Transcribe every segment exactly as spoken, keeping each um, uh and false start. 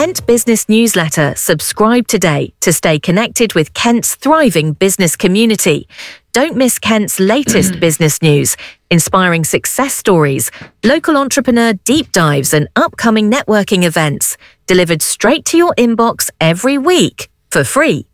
Kent Business Newsletter, subscribe today to stay connected with Kent's thriving business community. Don't miss Kent's latest business news, inspiring success stories, local entrepreneur deep dives and upcoming networking events, delivered straight to your inbox every week. For free,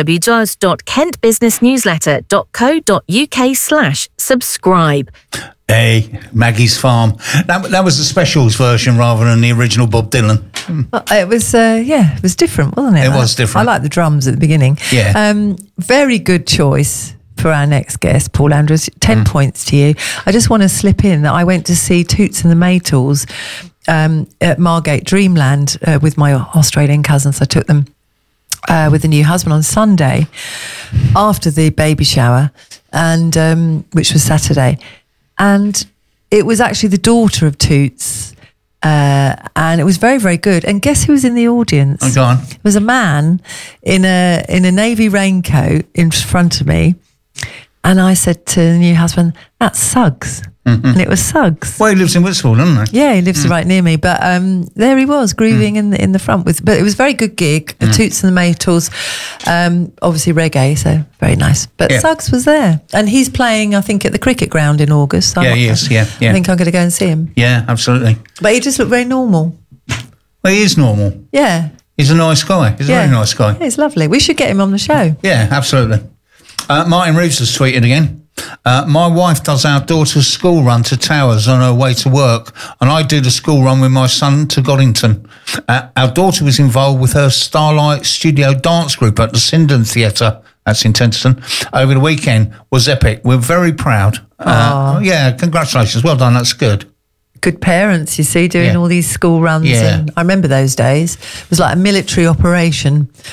www.kentbusinessnewsletter.co.uk slash subscribe. Hey, Maggie's Farm. That, that was the specials version rather than the original Bob Dylan. Well, it was, uh, yeah, it was different, wasn't it? It was different. I like the drums at the beginning. Yeah. Um, very good choice for our next guest, Paul Andrews. Ten mm. points to you. I just want to slip in that I went to see Toots and the Maytals um, at Margate Dreamland uh, with my Australian cousins. I took them uh, with the new husband on Sunday after the baby shower, and um, which was Saturday. And it was actually the daughter of Toots, uh, and it was very, very good. And guess who was in the audience? Oh, go on. It was a man in a in a navy raincoat in front of me, and I said to the new husband, "That's Suggs," mm-hmm. and it was Suggs. Well, he lives in Whitstable, doesn't he? Yeah, he lives mm. right near me. But um, there he was, grooving mm. in the in the front with. But it was a very good gig. Mm. Toots and the Maytals, um, obviously reggae, so very nice. But yeah. Suggs was there, and he's playing, I think, at the cricket ground in August. So yeah, he is. Yeah, yeah. I think I'm going to go and see him. Yeah, absolutely. But he just looked very normal. Well, he is normal. Yeah, he's a nice guy. He's yeah. a very nice guy. Yeah, he's lovely. We should get him on the show. Yeah, absolutely. Uh, Martin Reeves has tweeted again. Uh, my wife does our daughter's school run to Towers on her way to work, and I do the school run with my son to Goddington. Uh, our daughter was involved with her Starlight Studio dance group at the Sindon Theatre, that's in Tenterton, over the weekend. Was epic. We're very proud. Uh, yeah, congratulations. Well done. That's good. Good parents, you see, doing yeah. all these school runs. Yeah. And I remember those days. It was like a military operation.